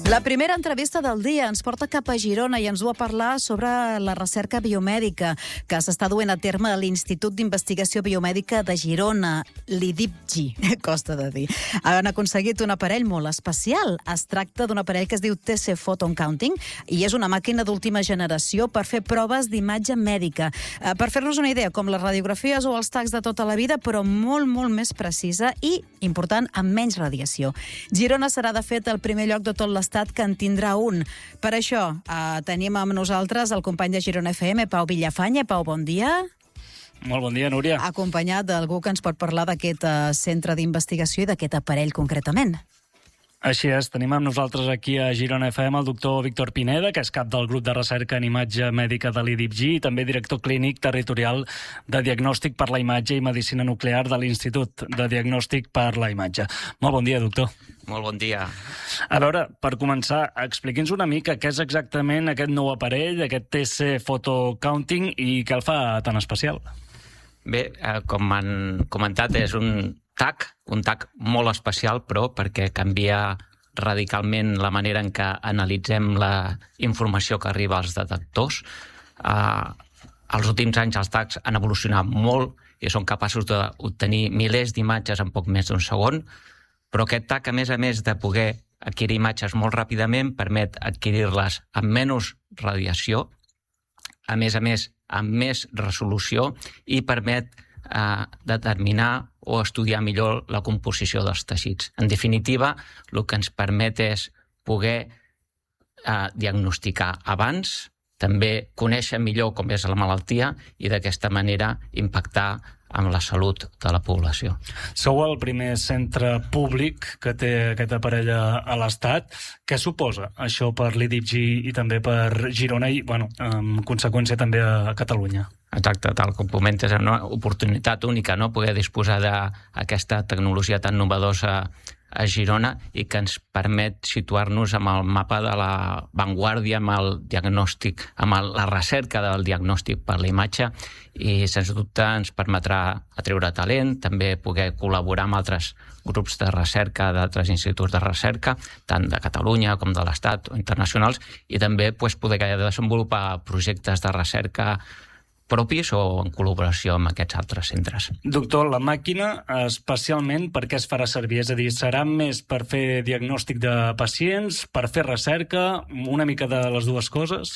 La primera entrevista del dia ens porta cap a Girona i ens du a parlar sobre la recerca biomèdica que s'està duent a terme a l'Institut d'Investigació Biomèdica de Girona, l'IDIBGI, costa de dir. Han aconseguit un aparell molt especial. Es tracta d'un aparell que es diu TC Photon Counting i és una màquina d'última generació per fer proves d'imatge mèdica. Per fer-nos una idea, com les radiografies o els tacs de tota la vida, però molt, molt més precisa i, important, amb menys radiació. Girona serà, de fet, el primer lloc de tot l'estat que en tindrà un. Per això tenim amb nosaltres el company de Girona FM, Pau Villafanya. Pau, bon dia. Molt bon dia, Núria. Acompanyat d'algú que ens pot parlar d'aquest centre d'investigació i d'aquest aparell concretament. Així és, tenim amb nosaltres aquí a Girona FM el doctor Víctor Pineda, que és cap del grup de recerca en imatge mèdica de l'IDIBGI i també director clínic territorial de diagnòstic per la imatge i medicina nuclear de l'Institut de Diagnòstic per la Imatge. Molt bon dia, doctor. Molt bon dia. A veure, per començar, expliqui'ns una mica què és exactament aquest nou aparell, aquest TC Photon Counting i què el fa tan especial. Bé, com han comentat, és un TAC molt especial, però perquè canvia radicalment la manera en què analitzem la informació que arriba als detectors. Els últims anys els TACs han evolucionat molt i són capaços d'obtenir milers d'imatges en poc més d'un segon, però aquest TAC, a més de poder adquirir imatges molt ràpidament, permet adquirir-les amb menys radiació, a més, amb més resolució i permet determinar o estudiar millor la composició dels teixits. En definitiva, el que ens permet és poder diagnosticar abans, també conèixer millor com és la malaltia i d'aquesta manera impactar amb la salut de la població. Sou el primer centre públic que té aquest aparell a l'Estat. Què suposa això per l'IDIBGI i també per Girona i, en conseqüència, també a Catalunya? Exacte, tal com comentes, és una oportunitat única, no?, poder disposar d'aquesta tecnologia tan novedosa a Girona i que ens permet situar-nos amb el mapa de la vanguardia, amb el diagnòstic, amb la recerca del diagnòstic per la imatge i, sens dubte, ens permetrà atreure talent, també poder col·laborar amb altres grups de recerca d'altres instituts de recerca, tant de Catalunya com de l'Estat o internacionals, i també poder desenvolupar projectes de recerca propis o en col·laboració amb aquests altres centres. Doctor, la màquina especialment per què es farà servir? És a dir, serà més per fer diagnòstic de pacients, per fer recerca, una mica de les dues coses?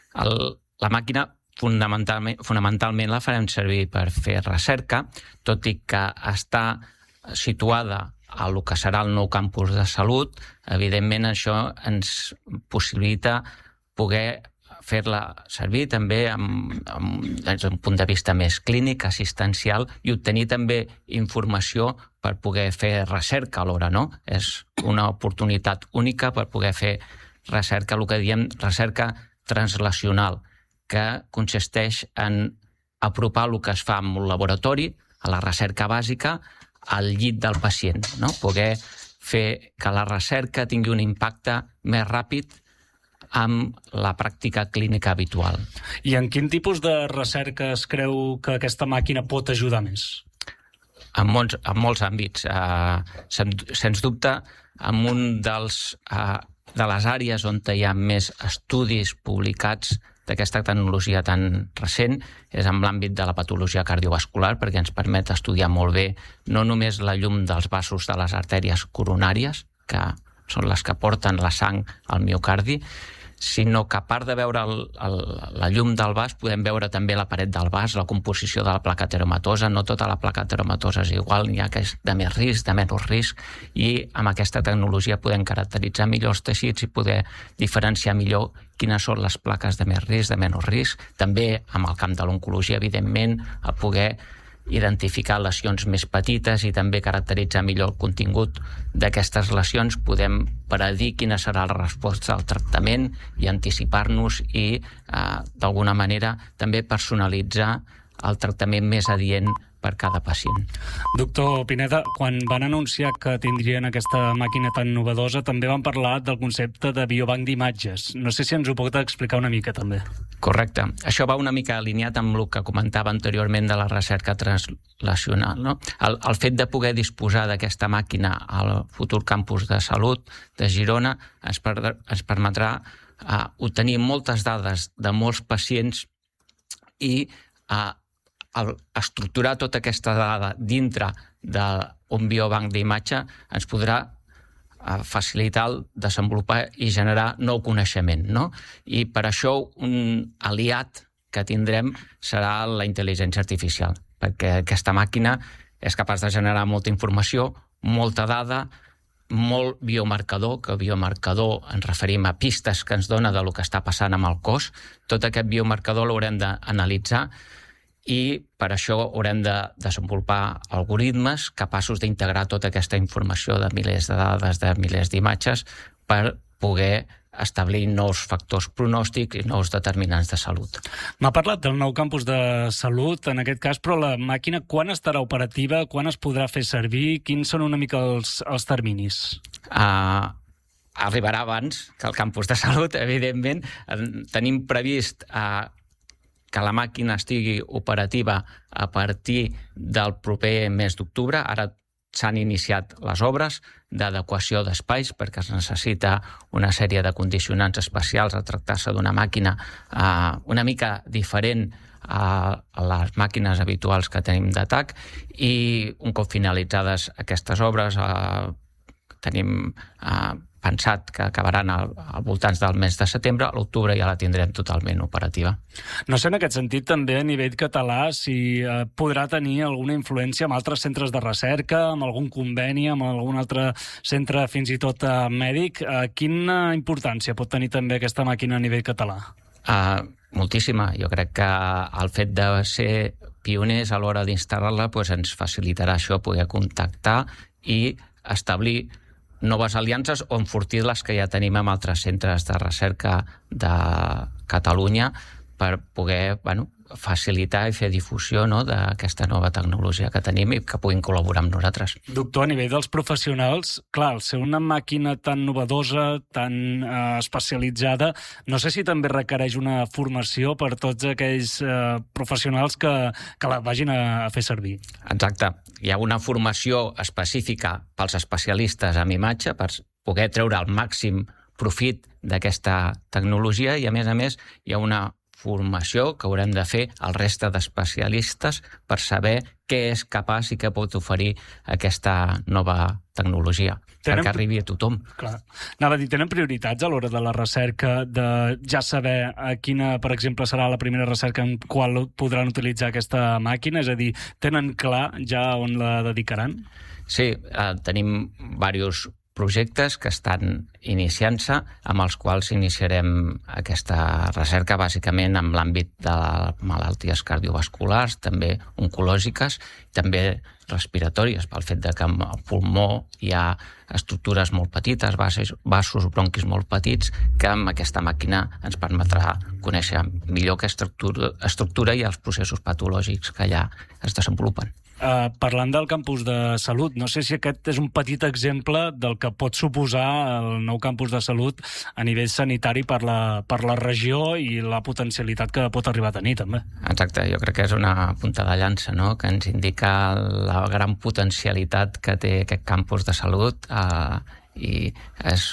La màquina fonamentalment la farem servir per fer recerca, tot i que està situada a lo que serà el nou campus de salut. Evidentment, això ens possibilita poder fer-la servir també des d'un punt de vista més clínic, assistencial, i obtenir també informació per poder fer recerca alhora, no? És una oportunitat única per poder fer recerca, el que diem recerca translacional, que consisteix en apropar el que es fa en un laboratori, a la recerca bàsica, al llit del pacient, no? Poder fer que la recerca tingui un impacte més ràpid amb la pràctica clínica habitual. I en quin tipus de recerca es creu que aquesta màquina pot ajudar més? En molts àmbits. Sens dubte, en un de les àrees on hi ha més estudis publicats d'aquesta tecnologia tan recent és en l'àmbit de la patologia cardiovascular, perquè ens permet estudiar molt bé no només la llum dels vasos de les artèries coronàries, que són les que porten la sang al miocardi, sinó que a part de veure la llum del vas, podem veure també la paret del vas, la composició de la placa ateromatosa. No tota la placa ateromatosa és igual, n'hi ha que és de més risc, de menys risc, i amb aquesta tecnologia podem caracteritzar millor els teixits i poder diferenciar millor quines són les plaques de més risc, de menys risc. També amb el camp de l'oncologia, evidentment, a poder identificar lesions més petites i també caracteritzar millor el contingut d'aquestes lesions. Podem predir quina serà la resposta al tractament i anticipar-nos i, d'alguna manera, també personalitzar el tractament més adient per cada pacient. Doctor Pineda, quan van anunciar que tindrien aquesta màquina tan novedosa, també van parlar del concepte de biobanc d'imatges. No sé si ens ho pot explicar una mica, també. Correcte. Això va una mica alineat amb el que comentava anteriorment de la recerca translacional, no? El fet de poder disposar d'aquesta màquina al futur campus de salut de Girona ens permetrà obtenir moltes dades de molts pacients i estructurar tota aquesta dada dintre d'un biobanc d'imatge ens podrà facilitar el desenvolupar i generar nou coneixement, no? I per això un aliat que tindrem serà la intel·ligència artificial, perquè aquesta màquina és capaç de generar molta informació, molta dada, molt biomarcador, que biomarcador ens referim a pistes que ens dona del que està passant amb el cos. Tot aquest biomarcador l'haurem d'analitzar i per això haurem de desenvolupar algoritmes capaços d'integrar tota aquesta informació de milers de dades, de milers d'imatges, per poder establir nous factors pronòstics i nous determinants de salut. M'ha parlat del nou campus de salut, en aquest cas, però la màquina quan estarà operativa, quan es podrà fer servir, quins són una mica els terminis? Arribarà abans que el campus de salut, evidentment. Tenim previst que la màquina estigui operativa a partir del proper mes d'octubre. Ara s'han iniciat les obres d'adequació d'espais perquè es necessita una sèrie de condicionants especials a tractar-se d'una màquina una mica diferent a les màquines habituals que tenim d'atac, i un cop finalitzades aquestes obres tenim pensat que acabaran al voltants del mes de setembre. A l'octubre ja la tindrem totalment operativa. No sé, en aquest sentit, també a nivell català, si podrà tenir alguna influència amb altres centres de recerca, amb algun conveni, amb algun altre centre fins i tot mèdic. Quina importància pot tenir també aquesta màquina a nivell català? Moltíssima. Jo crec que el fet de ser pioners a l'hora d'instal·lar-la ens facilitarà això, poder contactar i establir noves aliances o enfortir les que ja tenim amb altres centres de recerca de Catalunya per poder facilitar i fer difusió d'aquesta nova tecnologia que tenim i que puguin col·laborar amb nosaltres. Doctor, a nivell dels professionals, clar, al ser una màquina tan novedosa, tan especialitzada, no sé si també requereix una formació per tots aquells professionals que la vagin a fer servir. Exacte. Hi ha una formació específica pels especialistes en imatge per poder treure el màxim profit d'aquesta tecnologia i, a més, hi ha una formació que haurem de fer al reste d'especialistes per saber què és capaç i què pot oferir aquesta nova tecnologia, perquè arribi a tothom. Clar. Anava a dir, tenen prioritats a l'hora de la recerca, de ja saber quina, per exemple, serà la primera recerca en qual podran utilitzar aquesta màquina? És a dir, tenen clar ja on la dedicaran? Sí, tenim diversos projectes que estan iniciant-se, amb els quals iniciarem aquesta recerca bàsicament en l'àmbit de malalties cardiovasculars, també oncològiques, també respiratòries, pel fet que en el pulmó hi ha estructures molt petites, vasos bronquis molt petits, que amb aquesta màquina ens permetrà conèixer millor aquesta estructura i els processos patològics que allà es desenvolupen. Parlant del campus de salut, no sé si aquest és un petit exemple del que pot suposar el nou campus de salut a nivell sanitari per la regió i la potencialitat que pot arribar a tenir, també. Exacte, jo crec que és una punta de llança, no?, que ens indica la gran potencialitat que té aquest campus de salut i és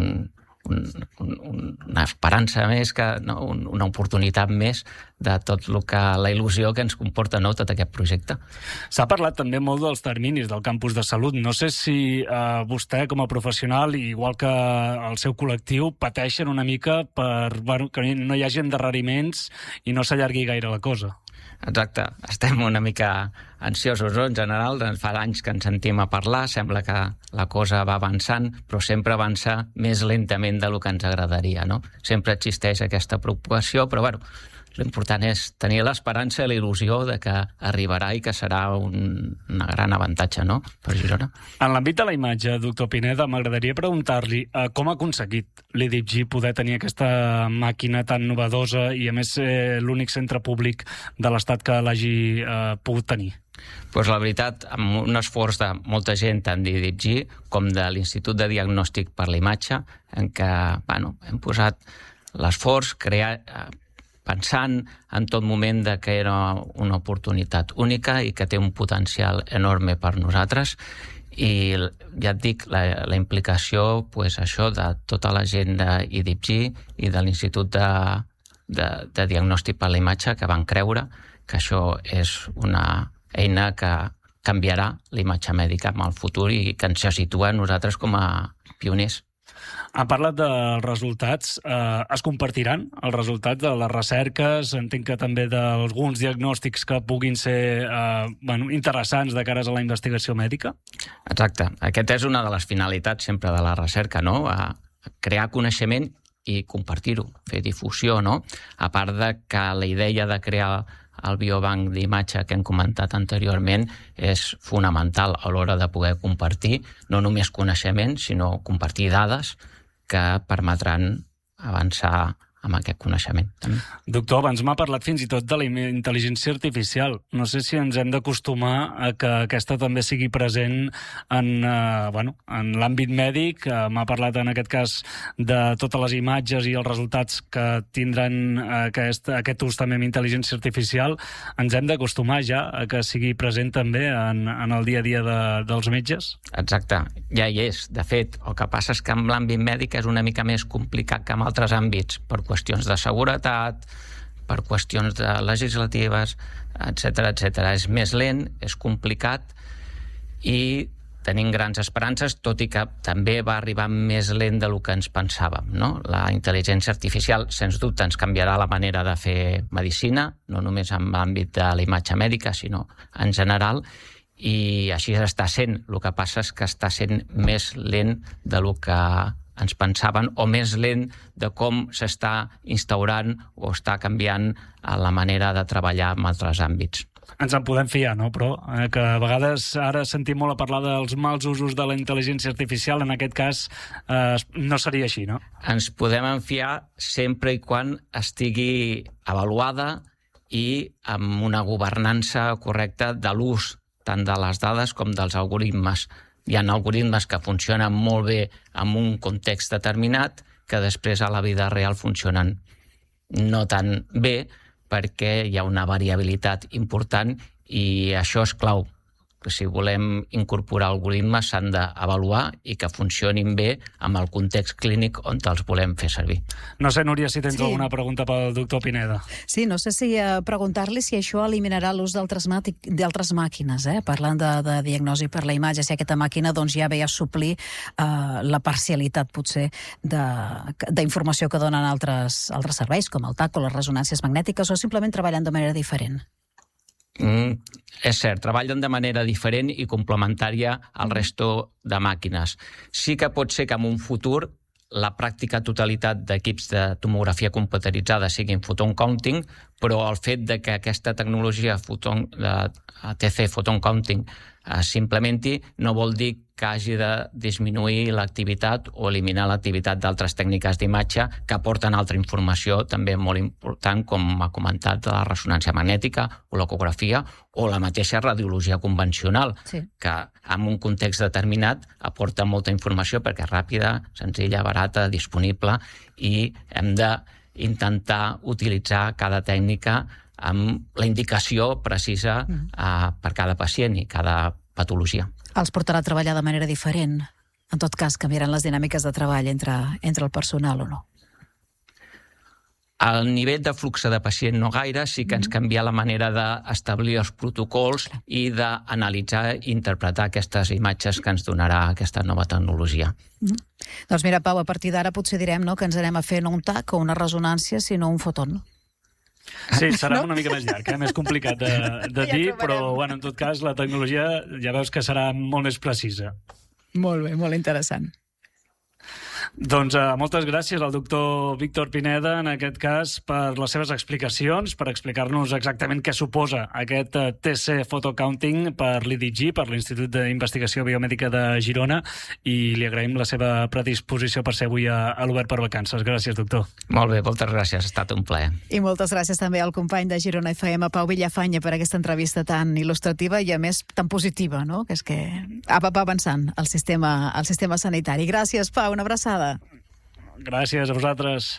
una esperança més, una oportunitat més de tot la il·lusió que ens comporta tot aquest projecte. S'ha parlat també molt dels terminis del campus de salut. No sé si vostè, com a professional, igual que el seu col·lectiu, pateixen una mica per que no hi hagi endarreriments i no s'allargui gaire la cosa. Exacte. Estem una mica ansiosos, no? En general, fa anys que ens sentim a parlar, sembla que la cosa va avançant, però sempre avança més lentament del que ens agradaria, no? Sempre existeix aquesta preocupació, però l'important és tenir l'esperança i la il·lusió de que arribarà i que serà un gran avantatge, no?, per Girona. En l'àmbit de la imatge, doctor Pineda, m'agradaria preguntar-li com ha aconseguit l'IDIPG poder tenir aquesta màquina tan novedosa i, a més, l'únic centre públic de l'Estat que l'hagi pogut tenir? Pues la veritat, amb un esforç de molta gent, tant d'IDIPG com de l'Institut de Diagnòstic per la Imatge, en què hem posat l'esforç, pensant en tot moment que era una oportunitat única i que té un potencial enorme per nosaltres. I ja et dic, la implicació, això, de tota la gent d'IDIPG i de l'Institut de Diagnòstic per la Imatge, que van creure que això és una eina que canviarà la imatge mèdica en el futur i que ens situa nosaltres com a pioners. Ha parlat dels resultats. Es compartiran els resultats de les recerques? Entenc que també d'alguns diagnòstics que puguin ser interessants de cares a la investigació mèdica? Exacte. Aquesta és una de les finalitats sempre de la recerca, no? Crear coneixement i compartir-ho, fer difusió, no? A part de que la idea de crear el biobanc d'imatge que hem comentat anteriorment és fonamental a l'hora de poder compartir no només coneixement, sinó compartir dades que permetran avançar amb aquest coneixement. Doctor, abans m'ha parlat fins i tot de la intel·ligència artificial. No sé si ens hem d'acostumar a que aquesta també sigui present en l'àmbit mèdic. M'ha parlat en aquest cas de totes les imatges i els resultats que tindran aquest ús també amb intel·ligència artificial. Ens hem d'acostumar ja a que sigui present també en el dia a dia dels metges? Exacte, ja hi és. De fet, el que passa és que en l'àmbit mèdic és una mica més complicat que en altres àmbits, per qüestions de seguretat, per qüestions legislatives, etc. És més lent, és complicat i tenim grans esperances, tot i que també va arribar més lent del que ens pensàvem, no? La intel·ligència artificial, sens dubte, ens canviarà la manera de fer medicina, no només en l'àmbit de la imatge mèdica, sinó en general, i així està sent. El que passa és que està sent més lent del que ens pensaven, o més lent de com s'està instaurant o està canviant la manera de treballar en altres àmbits. Ens en podem fiar, no? Però que a vegades ara sentim molt a parlar dels mals usos de la intel·ligència artificial, en aquest cas no seria així, no? Ens podem fiar sempre i quan estigui avaluada i amb una governança correcta de l'ús tant de les dades com dels algoritmes. Hi ha algoritmes que funcionen molt bé en un context determinat que després a la vida real funcionen no tan bé perquè hi ha una variabilitat important i això és clau. Si volem incorporar algoritmes s'han d'avaluar i que funcionin bé amb el context clínic on els volem fer servir. No sé, Núria, si tens alguna pregunta pel doctor Pineda. Sí, no sé si preguntar-li si això eliminarà l'ús d'altres màquines, parlant de diagnosi per la imatge, si aquesta màquina ja ve a suplir la parcialitat, potser, d'informació que donen altres serveis, com el TAC o les ressonàncies magnètiques, o simplement treballen de manera diferent. És cert, treballen de manera diferent i complementària al resto de màquines. Sí que pot ser que en un futur la pràctica totalitat d'equips de tomografia computeritzada siguin photon counting, però el fet de que aquesta tecnologia de TC photon counting s'implementi no vol dir que hagi de disminuir l'activitat o eliminar l'activitat d'altres tècniques d'imatge que aporten altra informació també molt important, com ha comentat, de la ressonància magnètica o l'ecografia o la mateixa radiologia convencional, que en un context determinat aporta molta informació perquè és ràpida, senzilla, barata, disponible, i hem d'intentar utilitzar cada tècnica amb la indicació precisa per cada pacient i cada patologia. Els portarà a treballar de manera diferent? En tot cas, canviaran les dinàmiques de treball entre el personal o no? Al nivell de flux de pacient no gaire, sí que ens canvia la manera d'establir els protocols i d'analitzar i interpretar aquestes imatges que ens donarà aquesta nova tecnologia. Doncs mira, Pau, a partir d'ara potser direm que ens anem a fer no un TAC o una ressonància, sinó un foton. Sí, serà una mica més llarg, més complicat de dir, però en tot cas la tecnologia ja veus que serà molt més precisa. Molt bé, molt interessant. Doncs moltes gràcies al doctor Víctor Pineda, en aquest cas, per les seves explicacions, per explicar-nos exactament què suposa aquest TC Photocounting per l'IDG, per l'Institut d'Investigació Biomèdica de Girona, i li agraïm la seva predisposició per ser avui a l'Obert per Vacances. Gràcies, doctor. Molt bé, moltes gràcies, ha estat un plaer. I moltes gràcies també al company de Girona FM, Pau Villafanya, per aquesta entrevista tan il·lustrativa i, a més, tan positiva, no? Que és que va avançant el sistema sanitari. Gràcies, Pau, una abraçada. Gràcies a vosaltres.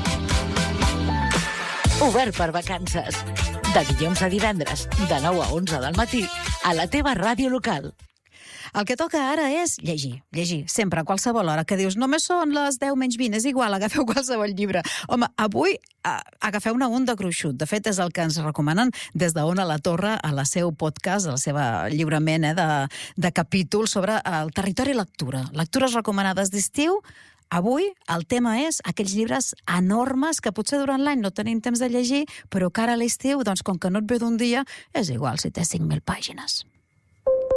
Obert per Vacances. De dilluns a divendres, de 9 a 11 del matí, a la teva ràdio local. El que toca ara és llegir, sempre, a qualsevol hora, que dius, només són les 10 menys 20, és igual, agafeu qualsevol llibre. Home, avui agafeu-ne un de gruixut. De fet, és el que ens recomanen des d'Ona la Torre a la seu podcast, a la seva lliurament de capítols sobre el territori lectura. Lectures recomanades d'estiu. Avui el tema és aquells llibres enormes que potser durant l'any no tenim temps de llegir, però que ara a l'estiu, doncs com que no et ve d'un dia, és igual si té 5.000 pàgines.